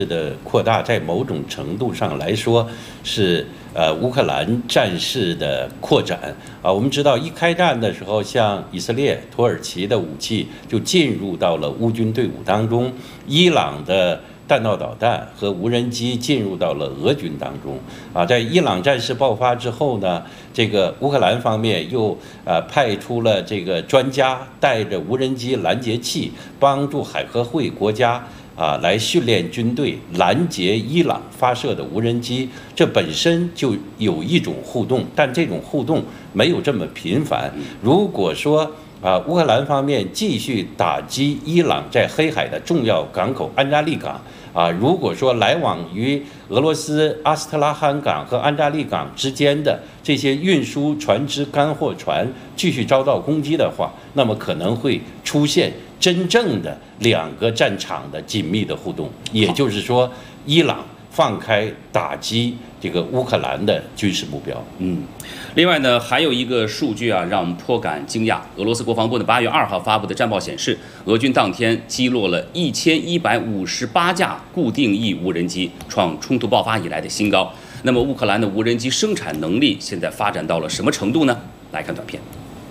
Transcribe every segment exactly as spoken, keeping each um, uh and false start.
的扩大，在某种程度上来说是呃乌克兰战事的扩展啊。我们知道，一开战的时候，像以色列、土耳其的武器就进入到了乌军队伍当中，伊朗的弹道导弹和无人机进入到了俄军当中啊。在伊朗战事爆发之后呢，这个乌克兰方面又呃派出了这个专家，带着无人机拦截器，帮助海合会国家啊来训练军队拦截伊朗发射的无人机。这本身就有一种互动，但这种互动没有这么频繁。如果说啊，乌克兰方面继续打击伊朗在黑海的重要港口安扎利港啊，如果说来往于俄罗斯阿斯特拉罕港和安扎利港之间的这些运输船只、干货船继续遭到攻击的话，那么可能会出现真正的两个战场的紧密的互动，也就是说，伊朗放开打击这个乌克兰的军事目标。 嗯，另外呢，还有一个数据啊，让我们颇感惊讶。俄罗斯国防部呢八月二号发布的战报显示，俄军当天击落了一千一百五十八架固定翼无人机，创冲突爆发以来的新高。那么，乌克兰的无人机生产能力现在发展到了什么程度呢？来看短片。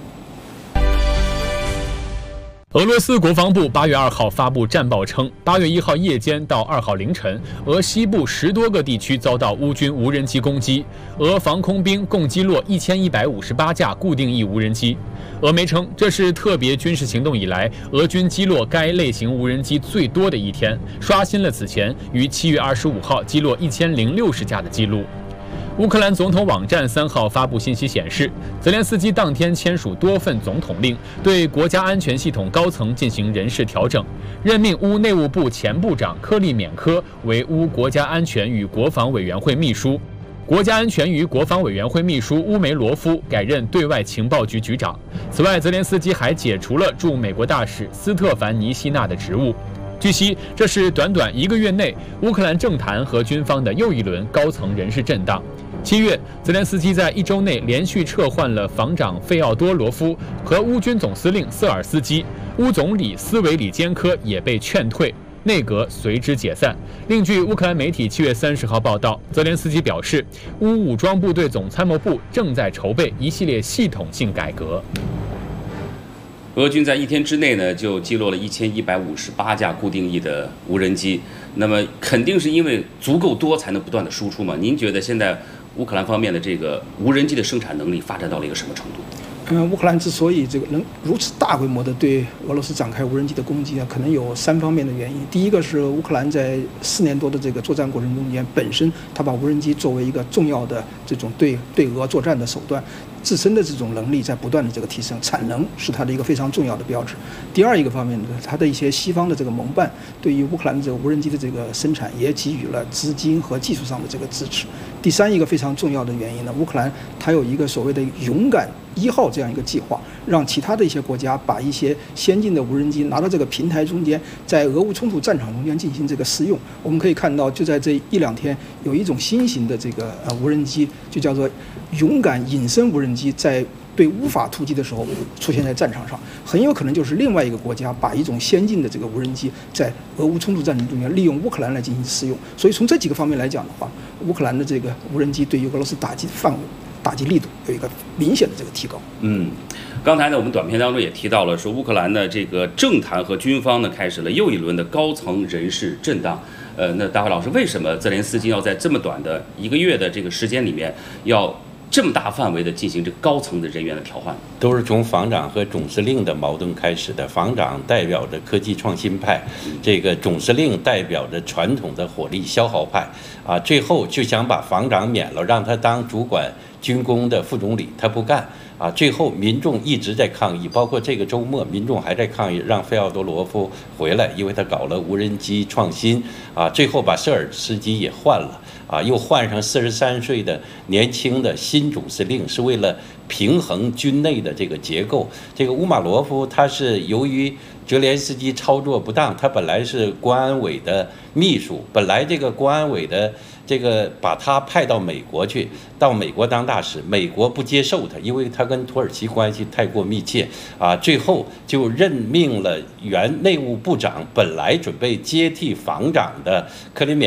俄罗斯国防部八月二号发布战报称，八月一号夜间到二号凌晨，俄西部十多个地区遭到乌军无人机攻击，俄防空兵共击落一千一百五十八架固定翼无人机。俄媒称，这是特别军事行动以来俄军击落该类型无人机最多的一天，刷新了此前于七月二十五号击落一千零六十架的记录。乌克兰总统网站三号发布信息显示，泽连斯基当天签署多份总统令，对国家安全系统高层进行人事调整，任命乌内务部前部长科利缅科为乌国家安全与国防委员会秘书，国家安全与国防委员会秘书乌梅罗夫改任对外情报局局长。此外，泽连斯基还解除了驻美国大使斯特凡尼希纳的职务。据悉，这是短短一个月内乌克兰政坛和军方的又一轮高层人事震荡。七月，泽连斯基在一周内连续撤换了防长费奥多罗夫和乌军总司令瑟尔斯基，乌总理斯维里坚科也被劝退，内阁随之解散。另据乌克兰媒体七月三十号报道，泽连斯基表示，乌武装部队总参谋部正在筹备一系列系统性改革。 俄军在一天之内呢，就击落了一千一百五十八架固定翼的无人机，那么肯定是因为足够多才能不断的输出嘛？您觉得现在乌克兰方面的这个无人机的生产能力发展到了一个什么程度？ 嗯，乌克兰之所以这个能如此大规模的对俄罗斯展开无人机的攻击啊，可能有三方面的原因。第一个是乌克兰在四年多的这个作战过程中间，本身它把无人机作为一个重要的这种对对俄作战的手段，自身的这种能力在不断的这个提升，产能是它的一个非常重要的标志。第二一个方面呢，它的一些西方的这个盟伴对于乌克兰的这个无人机的这个生产也给予了资金和技术上的这个支持。第三一个非常重要的原因呢，乌克兰它有一个所谓的勇敢一号这样一个计划，让其他的一些国家把一些先进的无人机拿到这个平台中间，在俄乌冲突战场中间进行这个试用。我们可以看到，就在这一两天，有一种新型的这个呃无人机，就叫做勇敢隐身无人机，在对乌法突击的时候出现在战场上，很有可能就是另外一个国家把一种先进的这个无人机在俄乌冲突战争中间利用乌克兰来进行试用。所以从这几个方面来讲的话，乌克兰的这个无人机对于俄罗斯打击范围、打击力度有一个明显的这个提高。 嗯，刚才呢，我们短片当中也提到了，说乌克兰的这个政坛和军方呢开始了又一轮的高层人事震荡。呃，那大辉老师，为什么泽连斯基要在这么短的一个月的这个时间里面，要这么大范围的进行这个高层的人员的调换？ 都是从防长和总司令的矛盾开始的。防长代表着科技创新派，这个总司令代表着传统的火力消耗派啊。最后就想把防长免了，让他当主管军工的副总理，他不干啊。最后民众一直在抗议，包括这个周末，民众还在抗议让费奥多罗夫回来，因为他搞了无人机创新啊。最后把舍尔斯基也换了啊，又换上四十三岁的年轻的新总司令，是为了平衡军内的这个结构。这个乌马罗夫他是由于泽连斯基操作不当，他本来是国安委的秘书，本来这个国安委的这个把他派到美国去，到美国当大使，美国不接受他，因为他跟土耳其关系太过密切啊。最后就任命了原内务部长，本来准备接替防长的克里缅。